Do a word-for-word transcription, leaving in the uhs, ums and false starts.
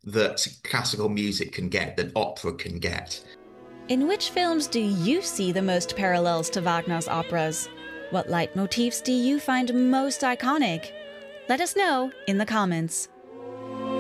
that classical music can get, that opera can get. In which films do you see the most parallels to Wagner's operas? What leitmotifs do you find most iconic? Let us know in the comments.